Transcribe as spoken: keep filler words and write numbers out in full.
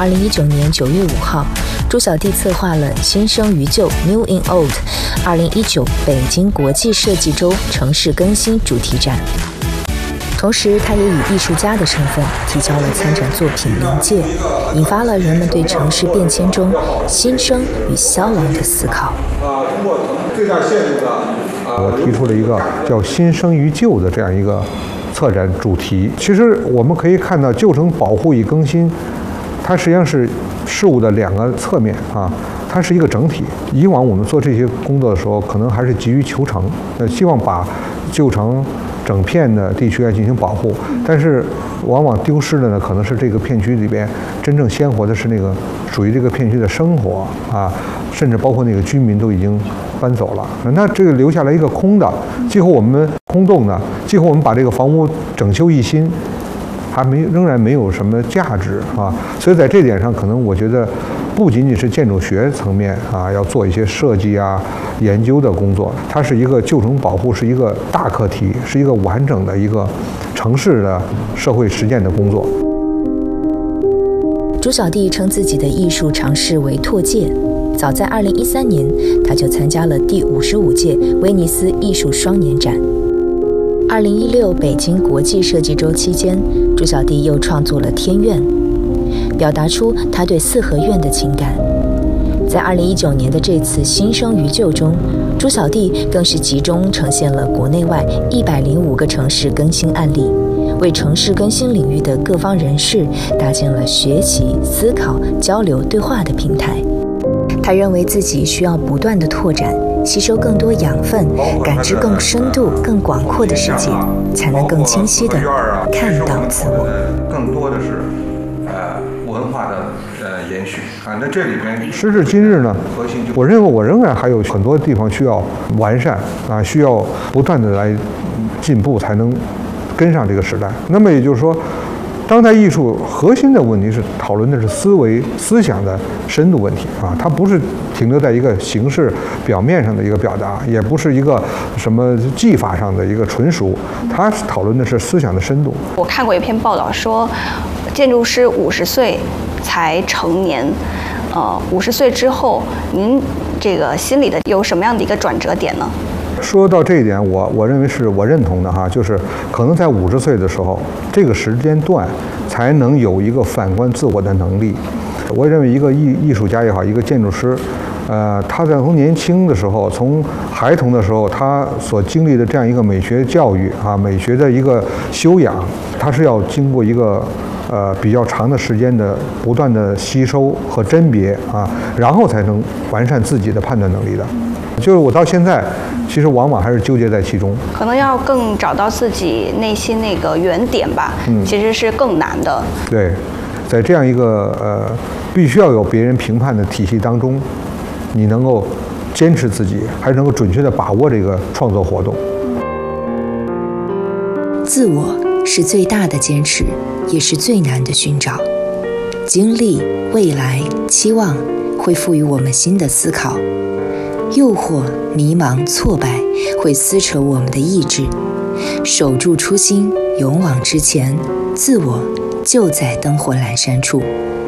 二零一九年九月五号，朱小弟策划了新生于旧 New in Old 二零一九北京国际设计周城市更新主题展。同时，他也以艺术家的身份提交了参展作品临界，引发了人们对城市变迁中新生与消亡的思考。 啊，通过最大限度的， 我提出了一个叫“新生于旧”的这样一个策展主题。其实我们可以看到，旧城保护与更新，它实际上是事物的两个侧面啊，它是一个整体。以往我们做这些工作的时候，可能还是急于求成，呃，希望把旧城整片的地区来进行保护，但是往往丢失的呢，可能是这个片区里边真正鲜活的是那个属于这个片区的生活啊，甚至包括那个居民都已经搬走了，那这个留下来一个空的，几乎我们空洞的，几乎我们把这个房屋整修一新，还没仍然没有什么价值啊，所以在这点上，可能我觉得不仅仅是建筑学层面啊，要做一些设计啊、研究的工作，它是一个旧城保护，是一个大课题，是一个完整的一个城市的社会实践的工作。 朱小弟称自己的艺术尝试为拓界，早在二零一三年，他就参加了第五十五届威尼斯艺术双年展。二零一六北京国际设计周期间，朱小弟又创作了《天苑》，表达出他对四合院的情感。在二零一九年的这次新生于旧中，朱小弟更是集中呈现了国内外一百零五个城市更新案例，为城市更新领域的各方人士搭建了学习、思考、交流、对话的平台。他认为自己需要不断的拓展，吸收更多养分，感知更深度、更广阔的世界，才能更清晰地看到自我。 更多的是呃文化的呃延续啊。那这里边时至今日呢，我认为我仍然还有很多地方需要完善啊，需要不断的来进步，才能跟上这个时代。那么也就是说，当代艺术核心的问题是讨论的是思维、思想的深度问题啊，它不是停留在一个形式表面上的一个表达，也不是一个什么技法上的一个纯熟，它讨论的是思想的深度。 我看过一篇报道说，建筑师五十岁才成年，呃，五十岁之后，您这个心里的有什么样的一个转折点呢？ 说到这一点，我我认为是我认同的哈，就是可能在五十岁的时候，这个时间段才能有一个反观自我的能力。我认为一个艺艺术家也好，一个建筑师，呃，他在从年轻的时候，从孩童的时候，他所经历的这样一个美学教育啊，美学的一个修养，他是要经过一个呃比较长的时间的不断的吸收和甄别啊，然后才能完善自己的判断能力的。就是我到现在，其实往往还是纠结在其中， 可能要更找到自己内心那个原点吧，嗯，其实是更难的。 对，在这样一个呃必须要有别人评判的体系当中，你能够坚持自己，还是能够准确的把握这个创作活动。 自我是最大的坚持，也是最难的寻找。经历、未来、期望会赋予我们新的思考。诱惑、迷茫、挫败会撕扯我们的意志，守住初心，勇往直前，自我就在灯火阑珊处。